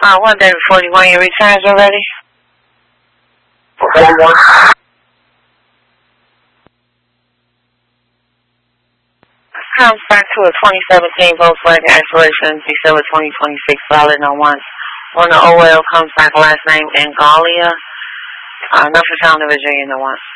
What day before you want your returns already? Comes back to a 2017 Volkswagen Exploration, December 2026, valid on once. When the OL comes back, last name Angalia, Norfolk County, Virginia, no once.